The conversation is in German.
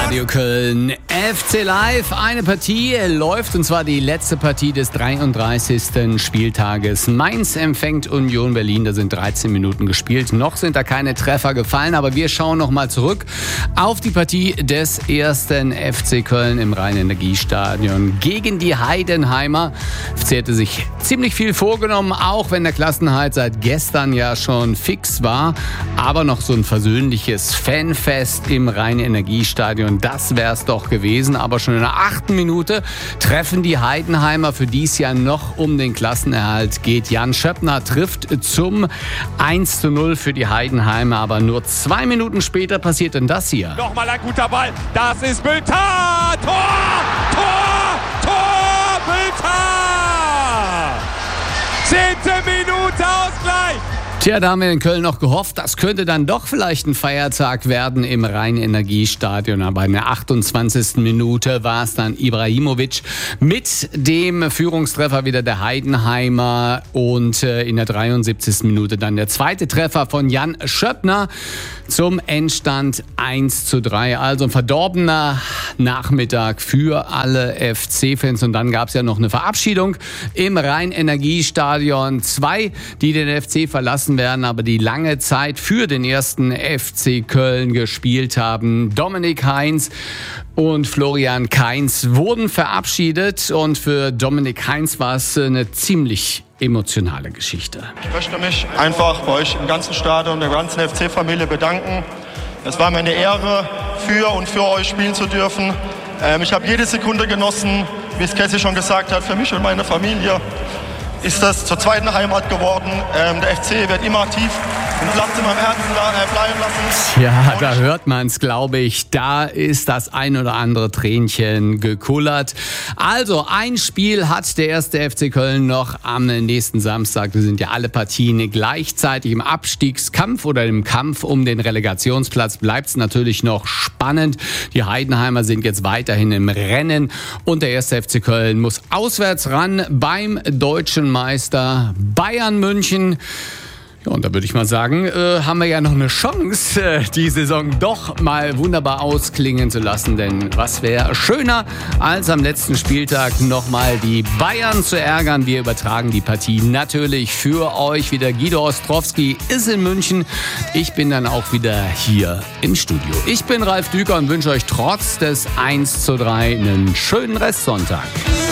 Radio Köln. FC Live, eine Partie läuft, und zwar die letzte Partie des 33. Spieltages. Mainz empfängt Union Berlin, da sind 13 Minuten gespielt. Noch sind da keine Treffer gefallen, aber wir schauen nochmal zurück auf die Partie des ersten FC Köln im Rhein-Energiestadion gegen die Heidenheimer. FC hatte sich ziemlich viel vorgenommen, auch wenn der Klassenerhalt seit gestern ja schon fix war. Aber noch so ein versöhnliches Fanfest im Rhein-Energiestadion, das wäre es doch gewesen. Aber schon in der 8. Minute treffen die Heidenheimer, für die es ja noch um den Klassenerhalt geht. Jan Schöppner trifft zum 1:0 für die Heidenheimer, aber nur 2 Minuten später passiert denn das hier. Nochmal ein guter Ball, das ist Bülter! Tor! Bülter! 10. Minute Ausgleich! Tja, da haben wir in Köln noch gehofft, das könnte dann doch vielleicht ein Feiertag werden im Rhein-Energiestadion. Aber in der 28. Minute war es dann Ibrahimovic mit dem Führungstreffer wieder der Heidenheimer. Und in der 73. Minute dann der zweite Treffer von Jan Schöppner zum Endstand 1:3. Also ein verdorbener Nachmittag für alle FC-Fans. Und dann gab es ja noch eine Verabschiedung im Rhein-Energiestadion. 2, die den FC verlassen werden, aber die lange Zeit für den ersten FC Köln gespielt haben. Dominik Heinz und Florian Kainz wurden verabschiedet, und für Dominik Heinz war es eine ziemlich emotionale Geschichte. Ich möchte mich einfach bei euch im ganzen Stadion, der ganzen FC-Familie bedanken. Es war mir eine Ehre, für euch spielen zu dürfen. Ich habe jede Sekunde genossen, wie es Cassie schon gesagt hat, für mich und meine Familie ist das zur zweiten Heimat geworden. Der FC wird immer aktiv den Platz in meinem Herzen bleiben lassen. Ja, da hört man es, glaube ich. Da ist das ein oder andere Tränchen gekullert. Also, ein Spiel hat der erste FC Köln noch am nächsten Samstag. Da sind ja alle Partien gleichzeitig im Abstiegskampf oder im Kampf um den Relegationsplatz. Bleibt es natürlich noch spannend. Die Heidenheimer sind jetzt weiterhin im Rennen, und der erste FC Köln muss auswärts ran beim deutschen Meister Bayern München. Ja, und da würde ich mal sagen, haben wir ja noch eine Chance, die Saison doch mal wunderbar ausklingen zu lassen. Denn was wäre schöner, als am letzten Spieltag nochmal die Bayern zu ärgern. Wir übertragen die Partie natürlich für euch wieder. Guido Ostrowski ist in München. Ich bin dann auch wieder hier im Studio. Ich bin Ralf Düker und wünsche euch trotz des 1:3 einen schönen Restsonntag.